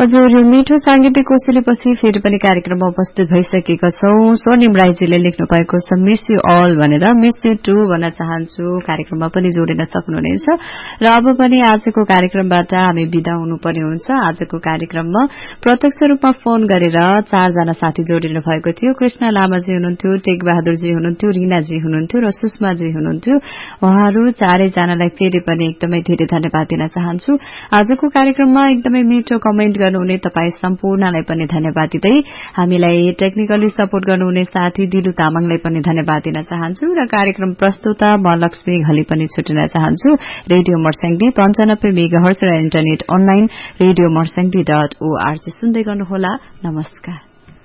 हजुर, यो मिठो सांगीतिक कोसेलीपछि फेरि पनि कार्यक्रममा उपस्थित भइसकेका छौं। स्वर्णिम राईजीले लेख्नु भएको छ मिस यू अल भनेर। मिस यू टू भन्न चाहन्छु। कार्यक्रममा पनि जोडिन सक्नुहुनेछ। र अब पनि आजको कार्यक्रमबाट हामी बिदा हुनुपर्ने हुन्छ। आजको कार्यक्रममा प्रत्यक्ष रूपमा फोन गरेर 4 जना साथी जोडिनु भएको थियो। कृष्ण लामाजी हुनुहुन्थ्यो, टेक बहादुरजी हुनुहुन्थ्यो, रीनाजी हुनुहुन्थ्यो र सुषमाजी हुनुहुन्थ्यो। उहाँहरू 4 जनालाई फेरि पनि एकदमै धेरै धन्यवाद दिन चाहन्छु। आजको कार्यक्रममा एकदमै मिठो कमेन्ट गर्नुहुने तपाई सम्पूर्णलाई पनि धन्यवाद दिँदै हामीलाई टेक्निकली सपोर्ट गर्नुहुने साथी दिलु तामाङलाई पनि धन्यवाद दिन चाहन्छु र कार्यक्रम प्रस्तुता म लक्ष्मी घली पनि छुटिन चाहन्छु। रेडियो मर्स्याङ्दी 95 मेगाहर्ज र इन्टरनेट अनलाइन रेडियो मर्स्याङ्दी.org सुन्दै गर्नुहोला। नमस्कार।